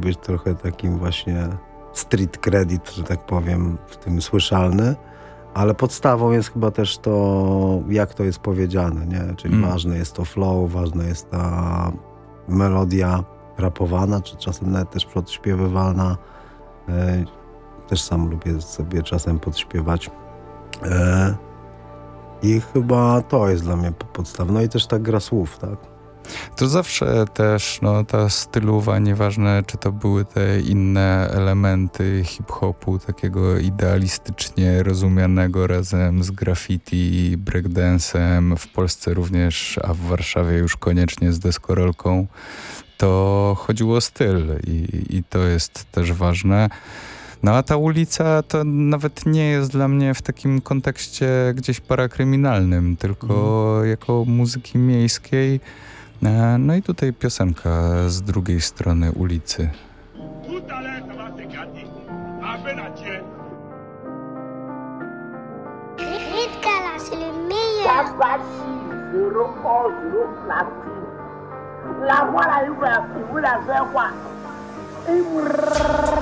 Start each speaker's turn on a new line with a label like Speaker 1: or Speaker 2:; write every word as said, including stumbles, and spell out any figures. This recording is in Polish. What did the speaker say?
Speaker 1: być trochę takim właśnie street credit, że tak powiem, w tym słyszalny. Ale podstawą jest chyba też to, jak to jest powiedziane, nie? Czyli mm. ważne jest to flow, ważna jest ta melodia rapowana, czy czasem nawet też podśpiewywalna. E, też sam lubię sobie czasem podśpiewać. E, I chyba to jest dla mnie podstawa. No i też ta gra słów, tak?
Speaker 2: To zawsze też no, ta stylowa, nieważne czy to były te inne elementy hip-hopu, takiego idealistycznie rozumianego razem z graffiti, breakdance'em, w Polsce również, a w Warszawie już koniecznie z deskorolką, to chodziło o styl i, i to jest też ważne. No a ta ulica to nawet nie jest dla mnie w takim kontekście gdzieś parakryminalnym, tylko mm. jako muzyki miejskiej. No i tutaj piosenka z drugiej strony ulicy.
Speaker 3: La voilà, il va, il va la faire quoi?